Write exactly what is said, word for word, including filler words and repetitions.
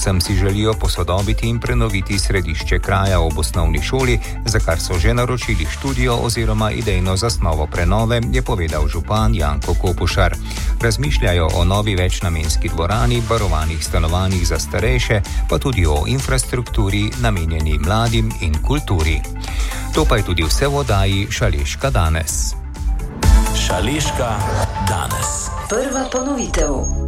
Predvsem si želijo posodobiti in prenoviti središče kraja ob osnovni šoli, za kar so že naročili študijo oziroma idejno zasnovo prenove, je povedal župan Janko Kopušar. Razmišljajo o novi večnamenski dvorani, barovanih stanovanjih za starejše, pa tudi o infrastrukturi namenjeni mladim in kulturi. To pa je tudi vse v oddaji Šaleška danes. Šaleška danes. Prva ponovitev.